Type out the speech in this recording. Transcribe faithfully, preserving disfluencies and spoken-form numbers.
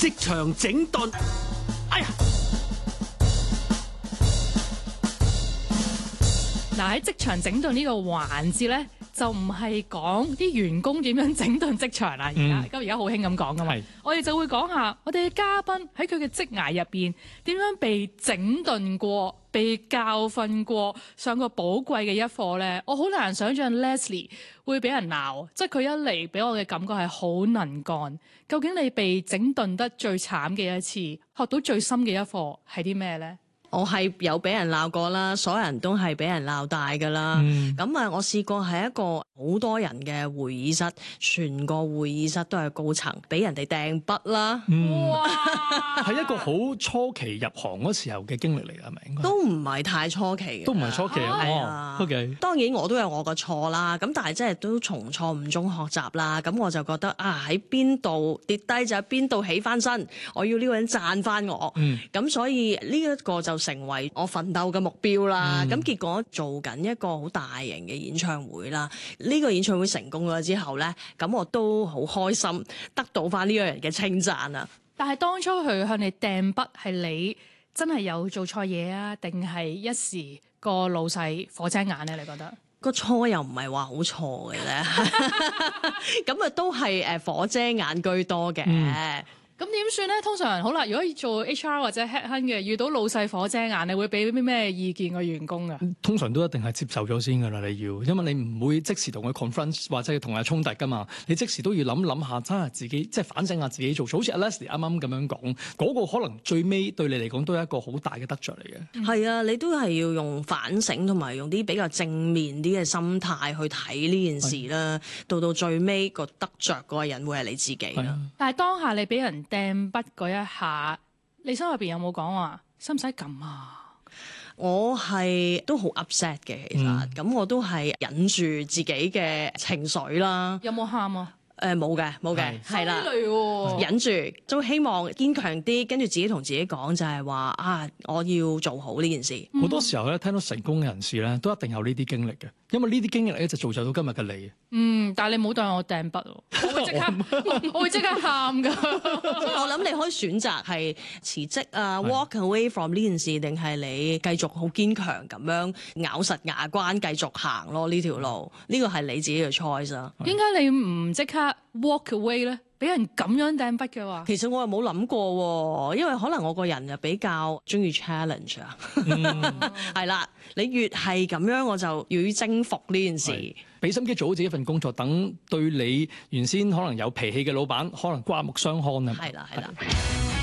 職場整頓。哎呀！ 嗱，喺職場整頓呢個環節咧，就唔係講啲員工點樣整頓職場啦。而家咁而家好興咁講噶嘛，我哋就會講下我哋嘅嘉賓喺佢嘅職涯入邊點樣被整頓過、被教訓過、上過寶貴嘅一課咧。我好難想像 Leslie 會俾人鬧，即係佢一嚟俾我嘅感覺係好能幹。究竟你被整頓得最慘嘅一次，學到最深嘅一課係啲咩咧？ 我係有俾人鬧過啦，所有人都係俾人鬧大噶啦。咁啊、嗯，我試過係一個好多人嘅會議室，全個會議室都係高層，俾人哋掟筆啦。 嗯， 哇！ 係一個好初期入行嗰時候嘅經歷嚟㗎，係咪？應該都唔係太初期嘅， 都唔係初期啊。 哦 ，OK。 當然我都有我個錯啦，咁但係即係都從錯誤中學習啦。咁我就覺得啊，喺邊度跌低就喺邊度起翻身，我要呢個人讚翻我。嗯。咁所以呢一個就成為我奮鬥嘅目標啦。咁、嗯、結果做緊一個好大型嘅演唱會啦。呢、呢個演唱會成功咗之後咧，咁我都好開心，得到翻呢個人嘅稱讚啊！ 但係當初佢向你掟筆，係你真係有做錯嘢啊？定係一時個老細火遮眼咧？你覺得個錯又唔係話好錯嘅咧，咁啊都係誒火遮眼居多嘅。嗯咁點算咧？通常好啦，如果做 H R 或者 head hunt 嘅，遇到老細火遮眼，你會俾啲咩意見個員工啊？ 通常都一定係接受咗先㗎啦，你要，因為你唔會即時同佢 confront 或者同佢衝突㗎嘛，你即時都要諗諗下，真係自己即係反省下自己做錯。好似 Leslie 啱啱咁樣講，嗰、那個可能最尾對你嚟講都係一個好大嘅得着嚟嘅。係、 嗯、啊，你都係要用反省同埋用啲比較正面啲嘅心態去睇呢件事啦。到到最尾個得着嗰個人會係你自己啦。 但係當下你俾人掟筆嗰一下，你心入邊有冇講話使唔使咁啊？ 我係都好 upset 嘅，其實咁、嗯、我都係忍住自己嘅情緒啦。 有冇喊啊？ 誒冇嘅，冇嘅，係啦，忍住，都希望堅強啲，跟住自己同自己講就係話啊，我要做好呢件事。好、 嗯、多時候咧，聽到成功嘅人士咧，都一定有呢啲經歷嘅，因為呢啲經歷咧就造就到今日嘅你。 嗯，但係你唔好當我掟筆，我會即刻，我會即刻喊㗎。 我諗你可以選擇係辭職啊，walk away from 呢件事，定係你繼續好堅強咁樣咬實牙關繼續行咯呢條路。呢個係你自己嘅 choice 啊。 點解你唔即刻 walk away 咧？俾人咁樣掟筆嘅話， 其實我又冇諗過，因為可能我個人就比較中意 challenge 啊。係啦，你越係咁樣，我就要征服呢件事， 俾心機做好自己份工作，等對你原先可能有脾氣嘅老闆，可能刮目相看啊。 係啦，係啦。